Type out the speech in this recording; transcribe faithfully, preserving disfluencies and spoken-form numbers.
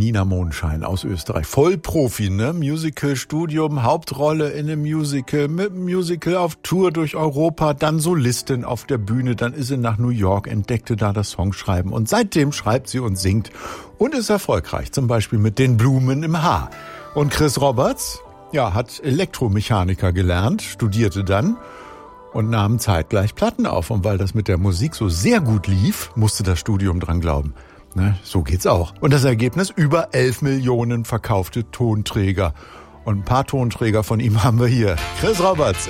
Nina Mondschein aus Österreich. Vollprofi, ne? Musical-Studium, Hauptrolle in einem Musical, mit einem Musical auf Tour durch Europa, dann Solistin auf der Bühne, dann ist sie nach New York, entdeckte da das Songschreiben und seitdem schreibt sie und singt und ist erfolgreich, zum Beispiel mit Den Blumen im Haar. Und Chris Roberts, ja, hat Elektromechaniker gelernt, studierte dann und nahm zeitgleich Platten auf. Und weil das mit der Musik so sehr gut lief, musste das Studium dran glauben. Ne, so geht's auch. Und das Ergebnis? Über elf Millionen verkaufte Tonträger. Und ein paar Tonträger von ihm haben wir hier. Chris Roberts.